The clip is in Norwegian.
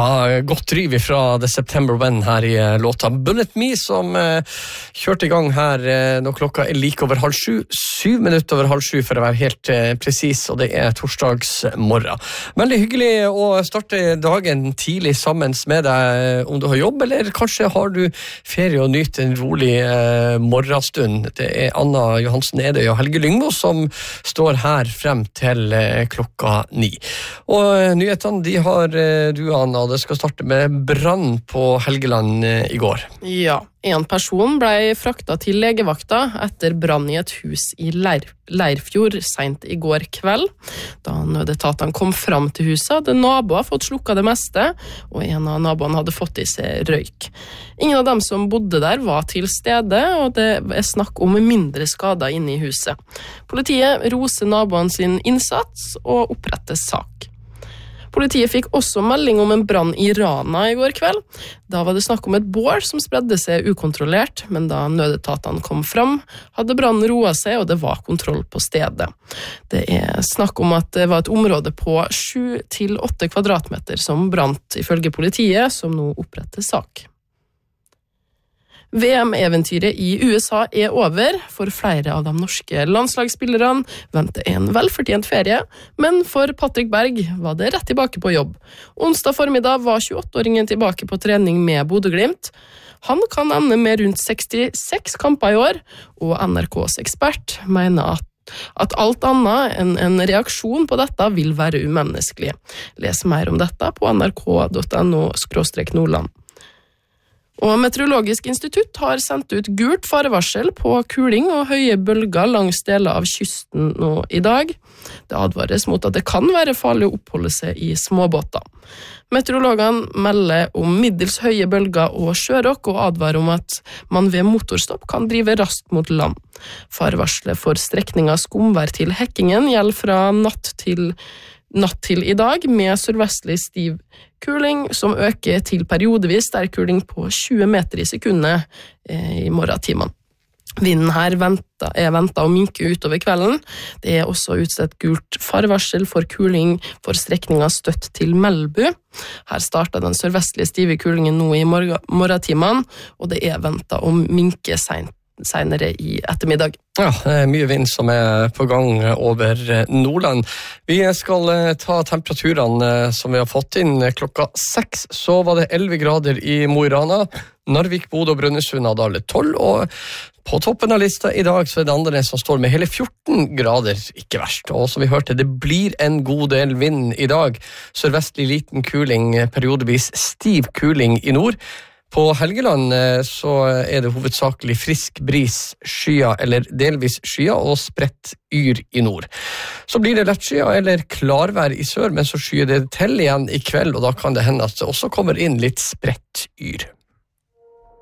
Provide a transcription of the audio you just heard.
Ja, godt driv fra The September When her i låta Bullet Me, som kjørte i gang her når klokka like over 6:30, 7 minutter over 6:30 for å være helt presis, og det torsdagsmorgen. Veldig hyggelig å starte dagen tidlig sammen med deg om du har jobb, eller kanskje har du ferie og nyter en rolig morgenstund. Det Anna Johansen Edøy og Helge Lyngmo som står her frem til klokka 9. Og nyhetene de har du, Anna, det skal starte med brann på Helgeland i går. Ja, en person ble frakta til legevakta etter brann i et hus i Leirfjord sent i går kveld. Da nødetatene kom fram til huset, hadde naboer fått slukket det meste, og en av naboene hadde fått i seg røyk. Ingen av dem som bodde der var til stede, og det snakk om mindre skader inne i huset. Politiet roser naboene sin innsats og oppretter sak. Politiet fikk også melding om en brann i Rana i går kveld. Da var det snakk om et bål som spredde seg ukontrollert, men da nødetatene kom fram, hadde brannen roet seg, og det var kontroll på stedet. Det snakk om at det var et område på 7 til 8 kvadratmeter som brant, ifølge politiet, som nå oppretter sak. VM-eventyret i USA over. For flere av de norske landslagsspillerne venter en velfortjent ferie, men for Patrick Berg var det rett tilbake på jobb. Onsdag formiddag var 28-åringen tilbake på trening med Bodø/Glimt. Han kan ende med rundt 66 kamper i år, og NRKs ekspert mener at alt annet enn en reaksjon på dette vil være umenneskelig. Les mer om dette på nrk.no/Nordland. Og Meteorologisk institutt har sendt ut gult farevarsel på kuling og høye bølger langs deler av kysten nå i dag. Det advares mot at det kan være farlig å oppholde seg i småbåter. Meteorologene melder om middels høye bølger og sjøråk, og advarer om at man ved motorstopp kan drive raskt mot land. Farevarselet for strekninga Skomvær til Hekkingen gjelder fra natt til i dag, med sørvestlig stiv kuling som øker til periodevis sterk kuling på 20 meter i sekundet i morgentimene. Vinden her ventet å minke utover kvelden. Det også utstedt gult farevarsel for kuling for strekninga Støtt til Melbu. Her startet den sørvestlige stive kulingen nå i morgentimene, og det ventet å minke senere i ettermiddag. Ja, det mye vind som på gang over Nordland. Vi skal ta temperaturene som vi har fått inn. Klokka 6 så var det 11 grader i Mo i Rana. Narvik, Bodø og Brønnøysund hadde alle 12, og på toppen av lista i dag så det andre som står med hele 14 grader, ikke verst. Og som vi hørte, det blir en god del vind i dag. Sørvestlig liten kuling, periodevis stiv kuling i nord. På Helgeland så det hovedsakelig frisk bris, skya eller delvis skya og spredt yr i nord. Så blir det lett skya eller klarvær i sør, men så skyer det til igjen i kveld, og da kan det hende at det også kommer inn litt spredt yr.